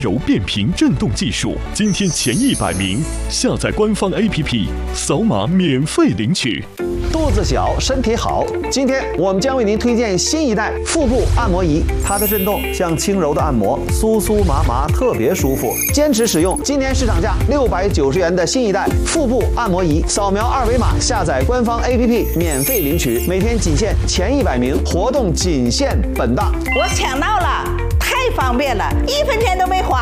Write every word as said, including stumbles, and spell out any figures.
柔变频震动技术，今天前一百名下载官方 A P P， 扫码免费领取。 肚子小，身体好。今天我们将为您推荐新一代腹部按摩仪，它的震动像轻柔的按摩，酥酥麻麻，特别舒服。坚持使用，今年市场价六百九十元的新一代腹部按摩仪，扫描二维码下载官方 A P P 免费领取，每天仅限前一百名，活动仅限本档。 我抢到了，太方便了，一分钱都没花。